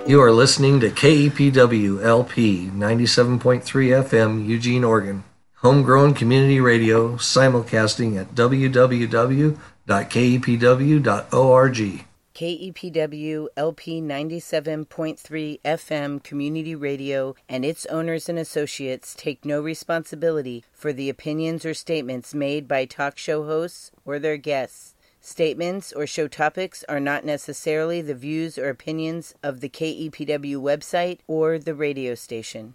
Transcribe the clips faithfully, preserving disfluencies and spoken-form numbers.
You are listening to K E P W L P ninety-seven point three F M, Eugene, Oregon. Homegrown community radio, simulcasting at w w w dot k e p w dot org. K E P W L P ninety-seven point three F M Community Radio and its owners and associates take no responsibility for the opinions or statements made by talk show hosts or their guests. Statements or show topics are not necessarily the views or opinions of the K E P W website or the radio station.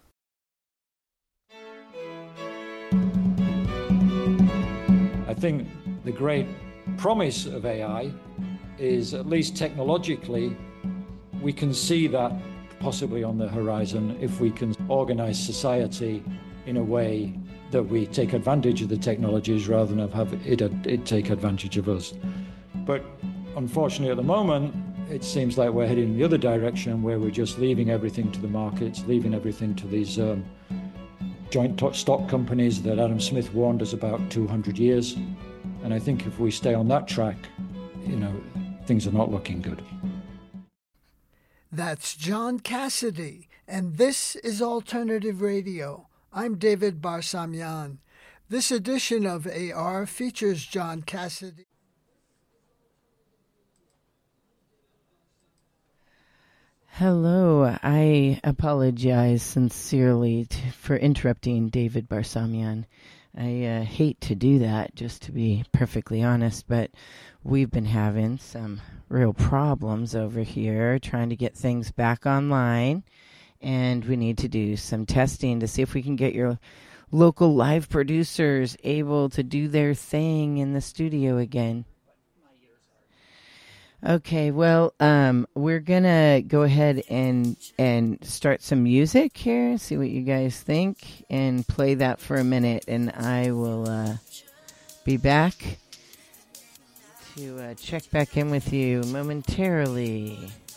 I think the great promise of A I is, at least technologically, we can see that possibly on the horizon if we can organize society in a way that we take advantage of the technologies rather than have it, it take advantage of us. But unfortunately at the moment, it seems like we're heading in the other direction where we're just leaving everything to the markets, leaving everything to these um, joint stock companies that Adam Smith warned us about two hundred years. And I think if we stay on that track, you know, things are not looking good. That's John Cassidy, and this is Alternative Radio. I'm David Barsamian. This edition of A R features John Cassidy. Hello, I apologize sincerely t- for interrupting David Barsamian. I uh, hate to do that, just to be perfectly honest, but we've been having some real problems over here trying to get things back online, and we need to do some testing to see if we can get your local live producers able to do their thing in the studio again. Okay, well, um, we're gonna go ahead and and start some music here, see what you guys think, and play that for a minute, and I will uh, be back to uh, check back in with you momentarily.